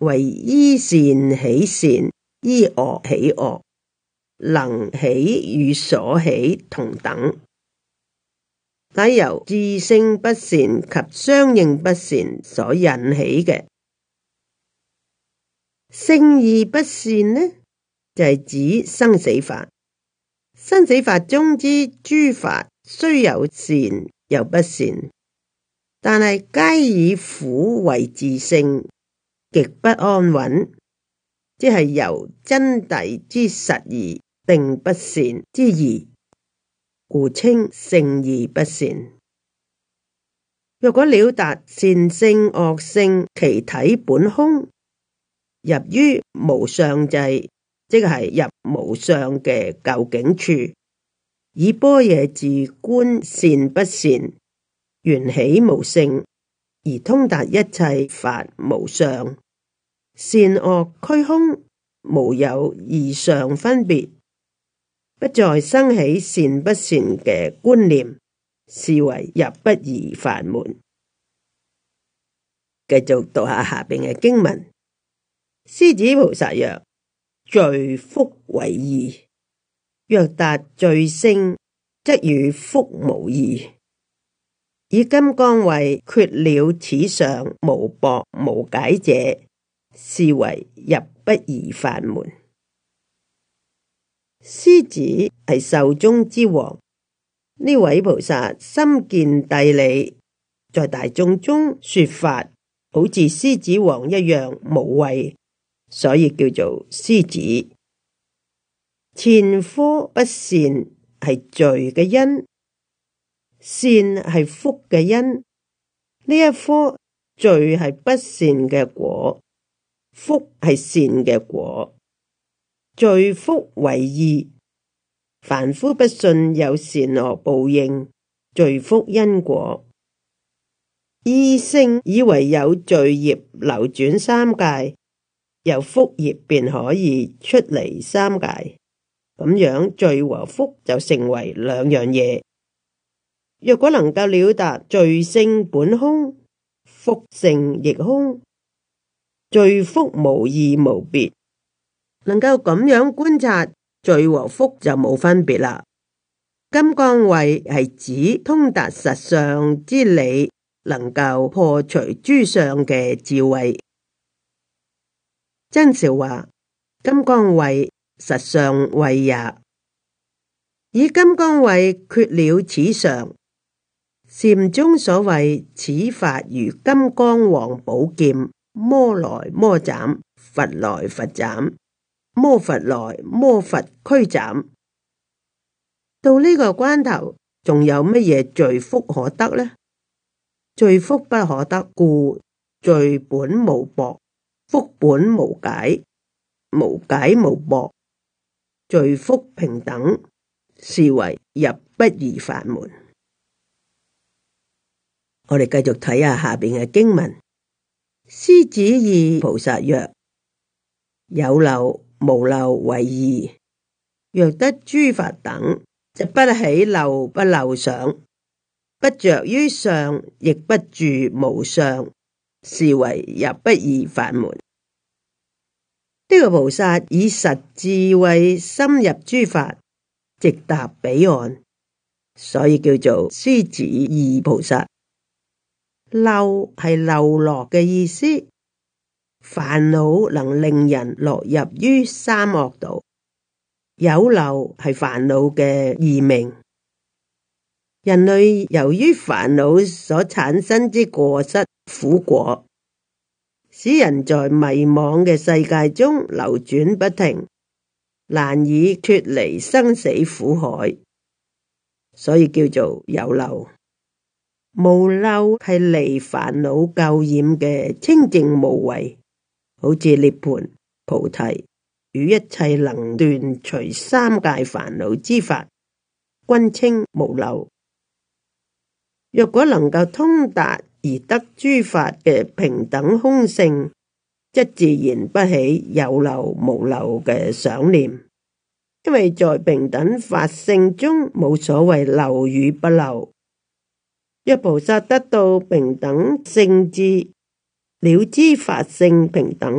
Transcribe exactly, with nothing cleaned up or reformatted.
為依善起善，依惡起惡，能起與所起同等，乃由自性不善及相應不善所引起嘅。聖義不善呢，就係指生死法。生死法中之諸法雖有善又不善，但係皆以苦為自性，極不安穩，即係由真諦之實義定不善之義，故稱聖義不善。若果了達善性惡性其體本空，入於無上際，即係入無上嘅究竟處，以般若智觀善不善，緣起無性，而通達一切法無相，善惡虛空，無有異相分別，不再生起善不善嘅觀念，是為入不二法門。繼續讀下下邊嘅經文。獅子菩薩曰：罪福為異，若達罪性，則與福無異。以金剛慧決了此上無駁無解者，是為入不二法門。獅子係獸中之王，呢位菩薩深見諦理，在大眾中說法，好似獅子王一樣無畏，所以叫做獅子。前科不善係罪嘅因，善係福嘅因。呢一科罪係不善嘅果，福係善嘅果。罪福為異，凡夫不信有善惡報應，罪福因果，異性以為有罪業流轉三界，有福業便可以出離三界，咁樣罪和福就成為兩樣嘢。若果能夠了達罪性本空，福性亦空，罪福無異無別，能夠咁樣觀察罪和福就冇分別啦。金剛慧係指通達實相之理，能夠破除諸相嘅智慧。僧肇話：金剛慧實相慧也。以金剛慧決了此上，禪中所謂此法如金剛王寶劍，魔來魔斬，佛來佛斬，魔佛來魔佛驅斬。到呢個關頭，仲有乜嘢罪福可得呢？罪福不可得，故罪本無駁，福本無解，無解無駁，罪福平等，是為入不二法門。我哋繼續睇下下邊嘅經文。獅子意菩薩曰：有漏無漏為異，若得諸法等，就不起漏不漏想，不着於相，亦不住無相，是為入不二法門。呢、這個菩薩以實智慧深入諸法，直達彼岸，所以叫做獅子意菩薩。漏係漏落嘅意思，煩惱能令人落入於三惡道。有漏係煩惱嘅異名。人類由於煩惱所產生之過失苦果，使人在迷惘嘅世界中流轉不停，難以脫離生死苦海，所以叫做有漏。無漏係離煩惱垢染嘅清淨無為，好似涅槃、菩提與一切能斷除三界煩惱之法，均稱無漏。若果能夠通達而得諸法嘅平等空性，則自然不起有漏無漏嘅想念，因為在平等法性中冇所謂漏與不漏。若菩薩得到平等性智，了知法性平等，